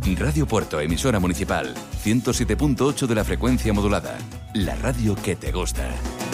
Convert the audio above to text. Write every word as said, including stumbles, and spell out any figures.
Radio Puerto, emisora municipal, ciento siete punto ocho de la frecuencia modulada. La radio que te gusta.